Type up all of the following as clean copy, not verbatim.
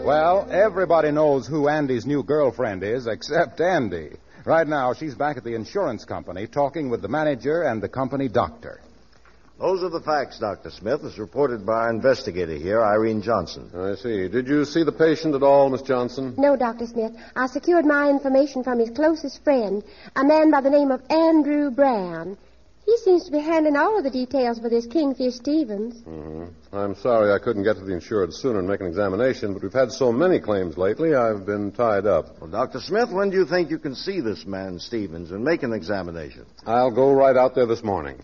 Well, everybody knows who Andy's new girlfriend is except Andy. Right now, she's back at the insurance company talking with the manager and the company doctor. Those are the facts, Dr. Smith, as reported by our investigator here, Irene Johnson. I see. Did you see the patient at all, Miss Johnson? No, Dr. Smith. I secured my information from his closest friend, a man by the name of Andrew Brown. He seems to be handling all of the details for this Kingfish Stevens. Mm-hmm. I'm sorry I couldn't get to the insured sooner and make an examination, but we've had so many claims lately, I've been tied up. Well, Dr. Smith, when do you think you can see this man, Stevens, and make an examination? I'll go right out there this morning.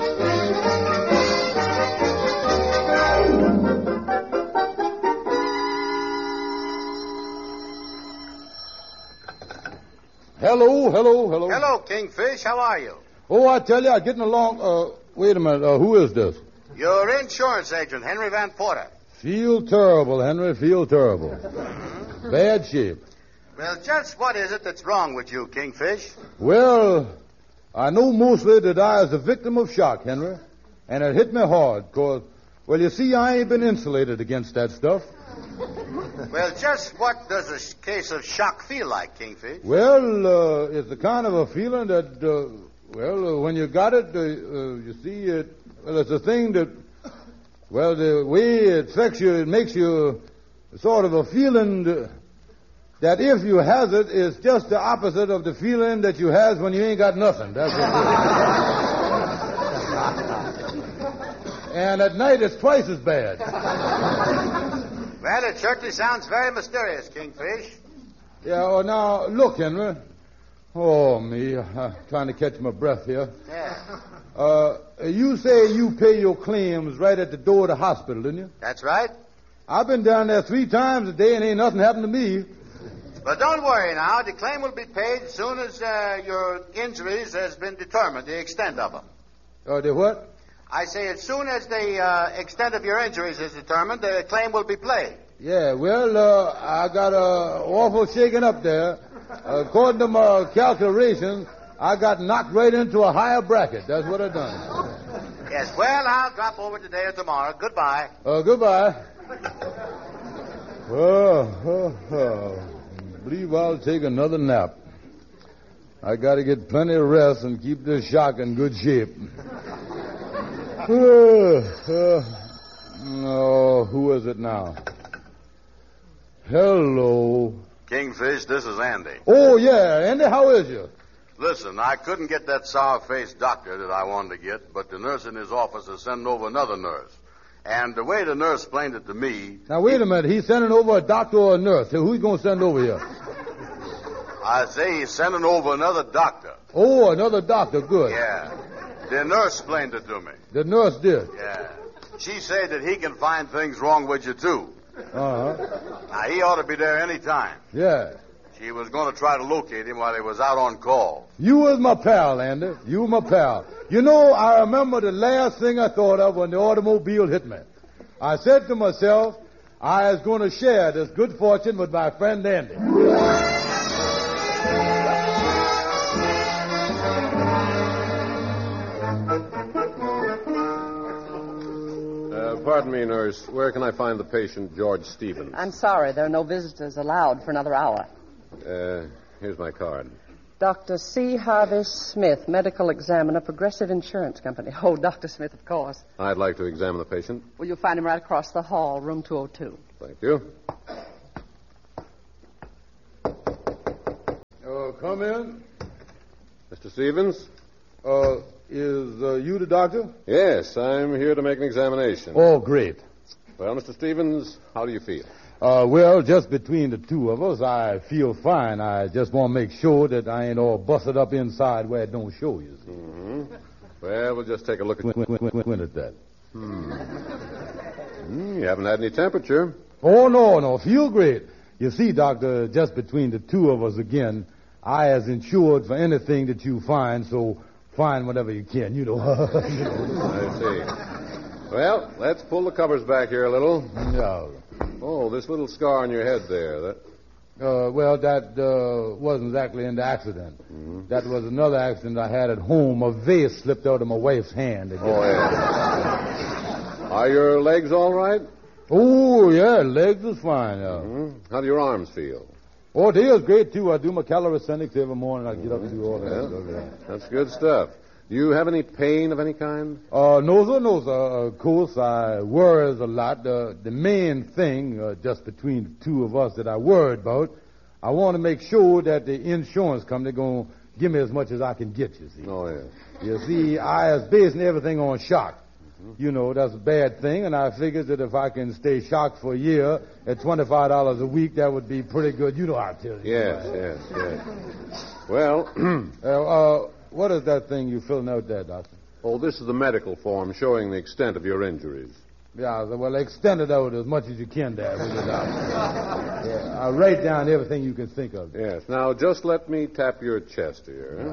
Hello. Hello, Kingfish. How are you? Oh, I tell you, I'm getting along. Wait a minute. Who is this? Your insurance agent, Henry Van Porter. Feel terrible, Henry. Feel terrible. Bad shape. Well, just what is it that's wrong with you, Kingfish? Well, I know mostly that I was a victim of shock, Henry. And it hit me hard, 'cause, well, you see, I ain't been insulated against that stuff. Well, just what does a case of shock feel like, Kingfish? Well, it's the kind of a feeling that, when you got it, you see, it's a thing that, well, the way it affects you, it makes you sort of a feeling that if you has it, it's just the opposite of the feeling that you has when you ain't got nothing. That's what it is. And at night, it's twice as bad. Well, it certainly sounds very mysterious, Kingfish. Yeah, well, now, look, Henry. Oh, me, I'm trying to catch my breath here. Yeah. You say you pay your claims right at the door of the hospital, didn't you? That's right. I've been down there 3 times a day and ain't nothing happened to me. But don't worry now. The claim will be paid as soon as your injuries has been determined, the extent of them. The what? I say as soon as the extent of your injuries is determined, the claim will be paid. Yeah, well, I got awful shaken up there. According to my calculations, I got knocked right into a higher bracket. That's what I done. Yes, well, I'll drop over today or tomorrow. Goodbye. Goodbye. I believe I'll take another nap. I got to get plenty of rest and keep this shock in good shape. Who is it now? Hello. Kingfish, this is Andy. Oh, yeah. Andy, how is you? Listen, I couldn't get that sour-faced doctor that I wanted to get, but the nurse in his office is sending over another nurse. And the way the nurse explained it to me... Now, wait a minute. He's sending over a doctor or a nurse. Who's going to send over here? I say he's sending over another doctor. Oh, another doctor. Good. Yeah. The nurse explained it to me. The nurse did? Yeah. She said that he can find things wrong with you, too. Uh-huh. Now, he ought to be there any time. Yeah. She was going to try to locate him while he was out on call. You was my pal, Andy. You were my pal. You know, I remember the last thing I thought of when the automobile hit me. I said to myself, I was going to share this good fortune with my friend Andy. Pardon me, nurse. Where can I find the patient, George Stevens? I'm sorry. There are no visitors allowed for another hour. Here's my card. Dr. C. Harvey Smith, medical examiner, Progressive Insurance Company. Oh, Dr. Smith, of course. I'd like to examine the patient. Well, you'll find him right across the hall, room 202. Thank you. Come in. Mr. Stevens? Is you the doctor? Yes, I'm here to make an examination. Oh, great. Well, Mr. Stevens, how do you feel? Well, just between the two of us, I feel fine. I just want to make sure that I ain't all busted up inside where it don't show, you see. Mm-hmm. Well, we'll just take a look at... When at that? You haven't had any temperature. Oh, no. Feel great. You see, Doctor, just between the two of us again, I is insured for anything that you find, so find whatever you can, you know. I see. Well, let's pull the covers back here a little. Yeah. Oh, this little scar on your head there. That wasn't exactly in the accident. Mm-hmm. That was another accident I had at home. A vase slipped out of my wife's hand. Oh, yeah. Are your legs all right? Oh, yeah, legs is fine. How do your arms feel? Oh, they is great, too. I do my calisthenics every morning. I get up and do all that stuff. Yeah. That's good stuff. Do you have any pain of any kind? No, sir. Of course, I worries a lot. The main thing, just between the two of us that I worried about, I want to make sure that the insurance company going to give me as much as I can get, you see. Oh, yes. You see, I is basing everything on shock. You know, that's a bad thing, and I figured that if I can stay shocked for a year at $25 a week, that would be pretty good. You know how I tell you. Yes. Well, what is that thing you filling out there, Doctor? oh, this is the medical form showing the extent of your injuries. Yeah, well, extend it out as much as you can there, will you, Doctor? Yeah, I'll write down everything you can think of. Yes. Now, just let me tap your chest here.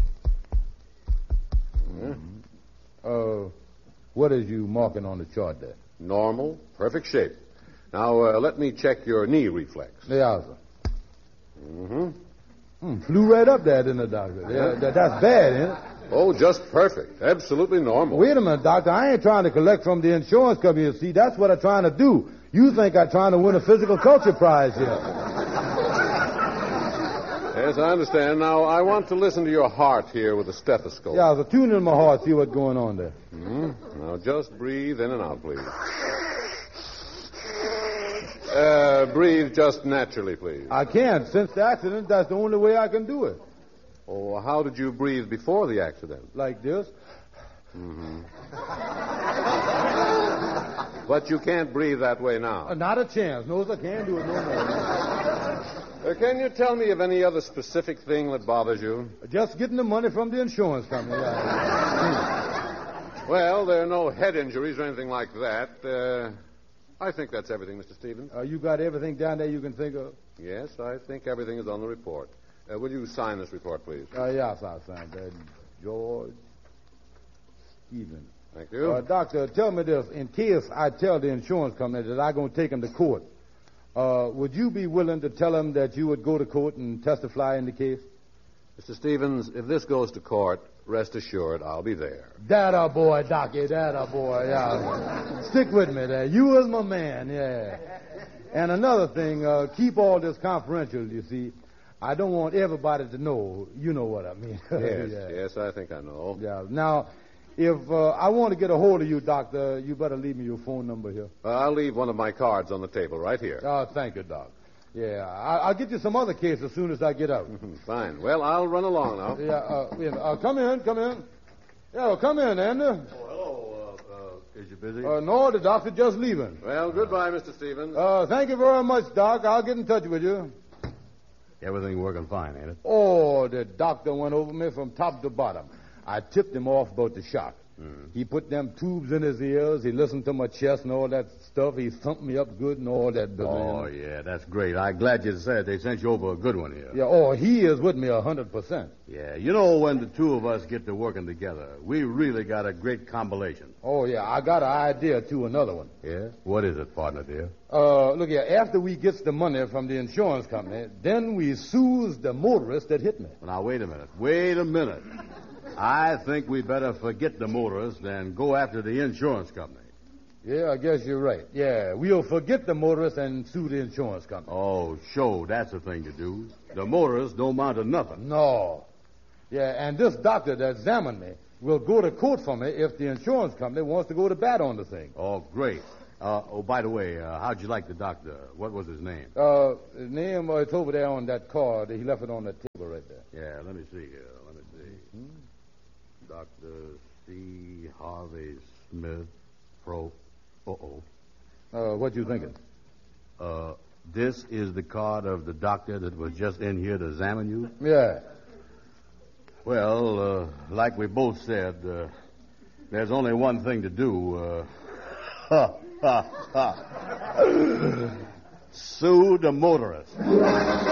What is you marking on the chart there? Normal, perfect shape. Now, let me check your knee reflex. Yeah, sir. Flew right up there, didn't it, Doctor? Yeah, that's bad, isn't it? Oh, just perfect. Absolutely normal. Wait a minute, Doctor. I ain't trying to collect from the insurance company, you see. That's what I'm trying to do. You think I'm trying to win a physical culture prize here. Yes, I understand. Now, I want to listen to your heart here with a stethoscope. Yeah, so tune in my heart, see what's going on there. Now, just breathe in and out, please. Breathe just naturally, please. I can't. Since the accident, that's the only way I can do it. Oh, how did you breathe before the accident? Like this. But you can't breathe that way now. Not a chance. No, I can't do it no more. Can you tell me of any other specific thing that bothers you? Just getting the money from the insurance company. Well, there are no head injuries or anything like that. I think that's everything, Mr. Stevens. You got everything down there you can think of? Yes, I think everything is on the report. Will you sign this report, please? Yes, I'll sign that. George Stevens. Thank you. Doctor, tell me this. In case I tell the insurance company that I'm going to take him to court, would you be willing to tell him that you would go to court and testify in the case? Mr. Stevens, if this goes to court, rest assured I'll be there. That a boy, Docky, that a boy, yeah. Stick with me there. You is my man, yeah. And another thing, keep all this confidential, you see. I don't want everybody to know. You know what I mean. Yes, I think I know. Yeah. Now, if I want to get a hold of you, Doctor, you better leave me your phone number here. I'll leave one of my cards on the table right here. Thank you, Doc. Yeah, I'll get you some other case as soon as I get out. Fine. Well, I'll run along now. Yeah, come in. Yeah, well, come in, Andy. Oh, hello. Is you busy? No, the doctor just leaving. Well, goodbye, Mr. Stevens. Thank you very much, Doc. I'll get in touch with you. Everything working fine, ain't it? Oh, the doctor went over me from top to bottom. I tipped him off about the shock. He put them tubes in his ears. He listened to my chest and all that stuff. He thumped me up good and all that. Oh, yeah, that's great. I'm glad you said they sent you over a good one here. Yeah, he is with me 100%. Yeah, you know, when the two of us get to working together, we really got a great combination. Oh, yeah, I got an idea, too, another one. Yeah? What is it, partner, dear? Look here, after we gets the money from the insurance company, then we sues the motorist that hit me. Well, now, wait a minute. I think we better forget the motorist and go after the insurance company. Yeah, I guess you're right. Yeah, we'll forget the motorist and sue the insurance company. Oh, sure, that's the thing to do. The motorist don't amount to nothing. No. Yeah, and this doctor that examined me will go to court for me if the insurance company wants to go to bat on the thing. Oh, great. By the way, how'd you like the doctor? What was his name? His name, it's over there on that card. He left it on the table right there. Yeah, let me see here. Dr. C. Harvey Smith, Pro. What you thinking? This is the card of the doctor that was just in here to examine you? Yeah. Well, like we both said, there's only one thing to do. Sue the motorist.